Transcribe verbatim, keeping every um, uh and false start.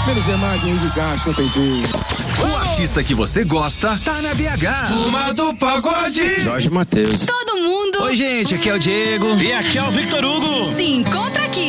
Menos é mais, Henrique Castro, não tem jeito. O artista que você gosta tá na B H. Turma do Pagode. Jorge Mateus. Todo mundo. Oi, gente, aqui é o Diego. E aqui é o Victor Hugo. Se encontra aqui.